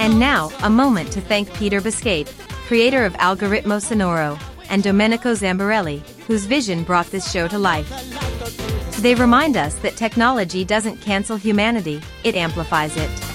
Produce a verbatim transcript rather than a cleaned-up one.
And now, a moment to thank Peter Biscate, creator of Algoritmo Sonoro, and Domenico Zambarelli, whose vision brought this show to life. They remind us that technology doesn't cancel humanity, it amplifies it.